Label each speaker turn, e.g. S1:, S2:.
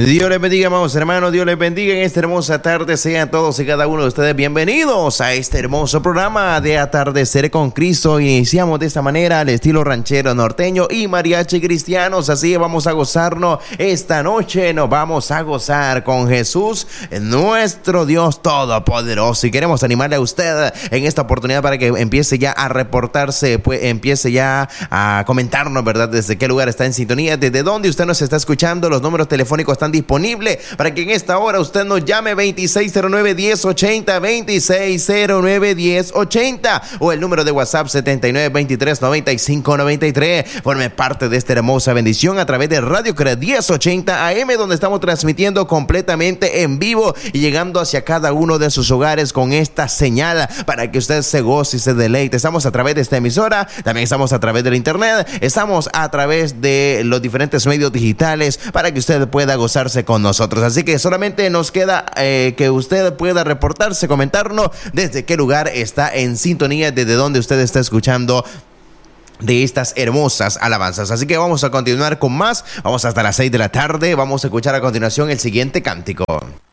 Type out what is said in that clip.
S1: Dios les bendiga, amados hermanos, Dios les bendiga en esta hermosa tarde. Sean todos y cada uno de ustedes bienvenidos a este hermoso programa de Atardecer con Cristo. Iniciamos de esta manera al estilo ranchero norteño y mariachi cristianos. Así vamos a gozarnos esta noche, nos vamos a gozar con Jesús, nuestro Dios todopoderoso. Y queremos animarle a usted en esta oportunidad para que empiece ya a reportarse, pues empiece ya a comentarnos, ¿verdad? Desde qué lugar está en sintonía, desde dónde usted nos está escuchando. Los números telefónicos están disponibles para que en esta hora usted nos llame 2609-1080, 2609-1080, o el número de WhatsApp 7923-9593. Forme parte de esta hermosa bendición a través de Radio Cred 1080 AM, donde estamos transmitiendo completamente en vivo y llegando hacia cada uno de sus hogares con esta señal para que usted se goce y se deleite. Estamos a través de esta emisora, también estamos a través del internet, estamos a través de los diferentes medios digitales para que usted pueda gozarse con nosotros. Así que solamente nos queda que usted pueda reportarse, comentarnos desde qué lugar está en sintonía, desde donde usted está escuchando de estas hermosas alabanzas. Así que vamos a continuar con más. Vamos hasta las 6 de la tarde. Vamos a escuchar a continuación el siguiente cántico.